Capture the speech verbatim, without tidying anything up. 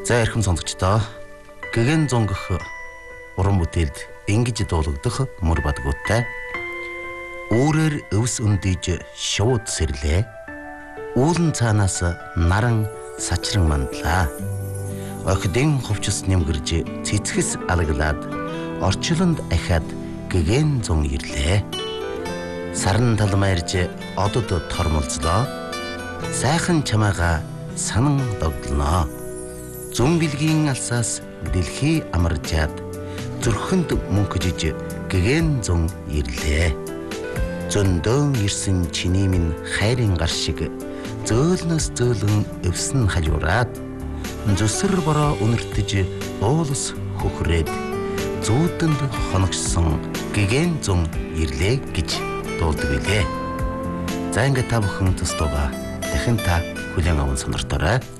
За эрхэм сонсогчдоо гэгэн зонгох уран бүтээлд ингэж дуулагдах мөр бадгуудтай үүрээр өвс өндийж шууд сэрлээ үүлэн цаанаас наран сачран мандлаа охидын ховчс нэмгэрж цэцгэс алаглаад орчлонд ахаад гэгэн зон ирлээ сарн талмайрж одод тормолцлоо сайхан чамаага санан догдлоо Зүүн билгийн алсаас дэлхий амаржаад зүрхэнд мөнхөжиж гэгэн зун ирлээ. Зөндөөн ирсэн чиний минь хайрын гар шиг зөөлнөөс зөөлөн өвсөн хажуураад зүсэр бороо үнэртэж уулс хөхрээд зүүдэнд хоногсон гэгэн зун ирлээ гэж дуулдаг билээ. За ингээд та бүхэн төстөөгөө дахин та хүлээн аван сонирторой.